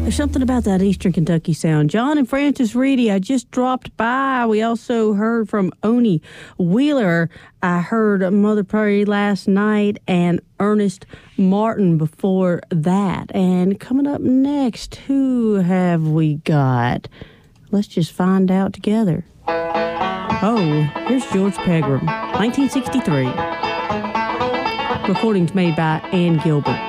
There's something about that Eastern Kentucky sound. John and Francis Reedy, I just dropped by. We also heard from Oni Wheeler. I heard Mother Prairie last night and Ernest Martin before that. And coming up next, who have we got? Let's just find out together. Oh, here's George Pegram, 1963. Recordings made by Ann Gilbert.